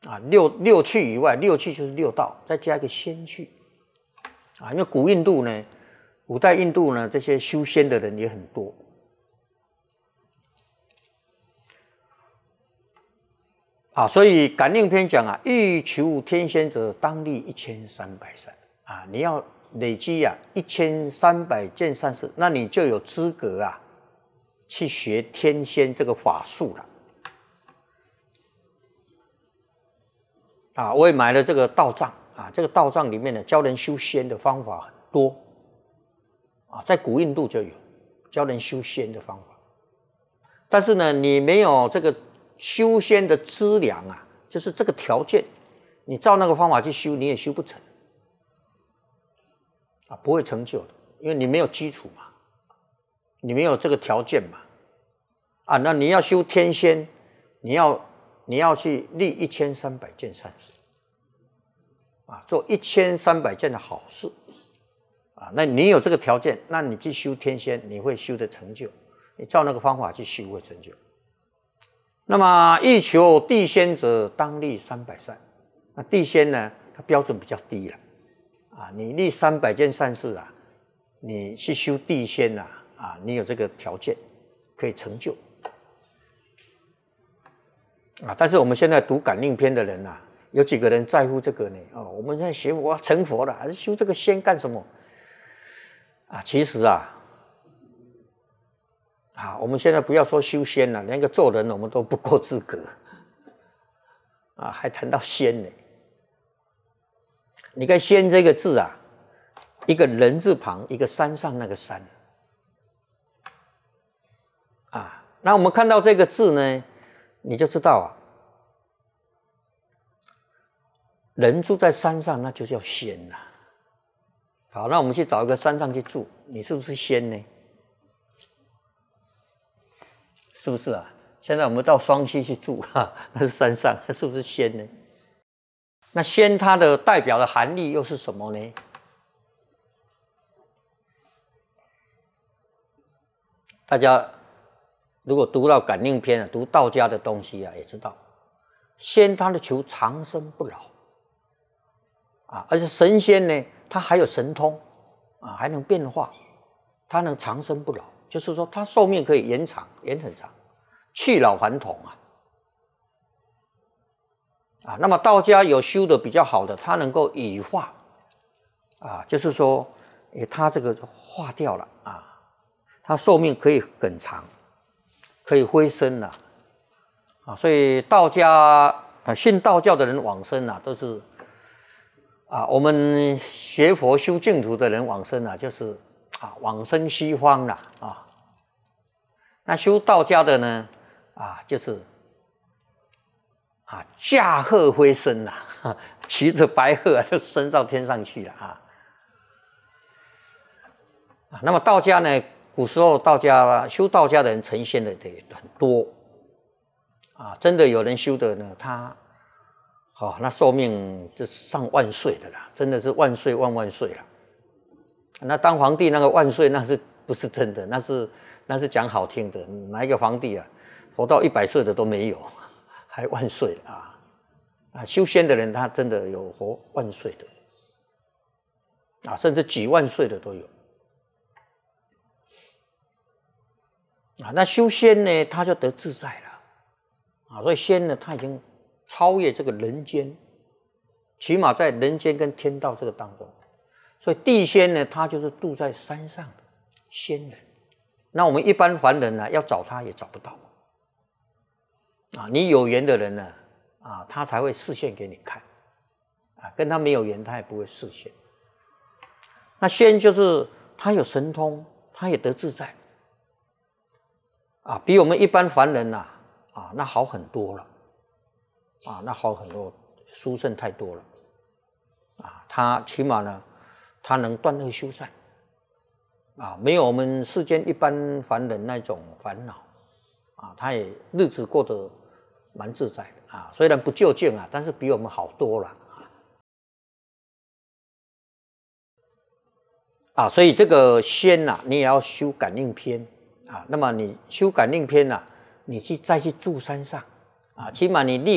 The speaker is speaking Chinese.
啊，六趣以外，六趣就是六道，再加一个仙趣啊。因为古代印度呢，这些修仙的人也很多啊，所以感应篇讲啊，欲求天仙者，当立1300善啊。你要累积啊1300件善事，那你就有资格啊去学天仙这个法术了。啊，我也买了这个道藏啊，这个道藏里面呢，教人修仙的方法很多啊，在古印度就有教人修仙的方法，但是呢，你没有这个修仙的资粮啊，就是这个条件，你照那个方法去修，你也修不成啊，不会成就的，因为你没有基础嘛，你没有这个条件嘛，啊，那你要修天仙，你要去立1300件善事啊，做1300件的好事啊。那你有这个条件，那你去修天仙，你会修的成就。你照那个方法去修会成就。那么欲求地仙者，当立300善。那地仙呢，它标准比较低了啊。你立300件善事啊，你去修地仙啊，你有这个条件可以成就。啊！但是我们现在读感应篇的人啊，有几个人在乎这个呢？哦，我们现在学佛成佛了，还是修这个仙干什么？啊，其实啊，我们现在不要说修仙了，连个做人我们都不够资格啊，还谈到仙呢？你看“仙”这个字啊，一个人字旁，一个山上那个山啊。那我们看到这个字呢？你就知道啊，人住在山上，那就叫仙呐。好，那我们去找一个山上去住，你是不是仙呢？是不是啊？现在我们到双溪去住，那是山上，是不是仙呢？那仙它的代表的含义又是什么呢？大家如果读到感应篇啊，读道家的东西啊，也知道仙他的求长生不老啊，而且神仙呢，他还有神通啊，还能变化，他能长生不老，就是说他寿命可以延长，延很长，去老还童啊。那么道家有修的比较好的，他能够羽化啊，就是说，他这个化掉了啊，他寿命可以很长。可以飞升了啊，所以道家信道教的人往生啊，都是啊，我们学佛修净土的人往生啊，就是往生西方了啊。那修道家的呢就是驾鹤飞升了，骑着白鹤就升到天上去了啊。那么道家呢？古时候道家修道家的人成仙的也很多啊，真的有人修的呢，他那寿命就上万岁的啦，真的是万岁万万岁了。那当皇帝那个万岁，那是不是真的？那是讲好听的，哪一个皇帝啊，活到100岁的都没有，还万岁啊！修仙的人他真的有活万岁的甚至几万岁的都有。那修仙呢，他就得自在了所以仙呢，他已经超越这个人间，起码在人间跟天道这个当中。所以地仙呢，他就是住在山上的仙人。那我们一般凡人呢，要找他也找不到你有缘的人呢他才会示现给你看跟他没有缘，他也不会示现。那仙就是他有神通，他也得自在比我们一般凡人那好很多了那好很多，殊胜太多了他起码呢，他能断恶修善没有我们世间一般凡人那种烦恼他也日子过得蛮自在的虽然不究竟但是比我们好多了所以这个仙你也要修感应篇那么你修感应篇你再去住山上起码你立